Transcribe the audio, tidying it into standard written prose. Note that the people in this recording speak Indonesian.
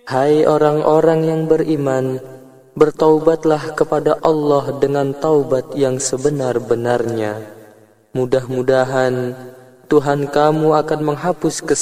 Hai orang-orang yang beriman, bertaubatlah kepada Allah dengan taubat yang sebenar-benarnya. Mudah-mudahan Tuhan kamu akan menghapus kesalahan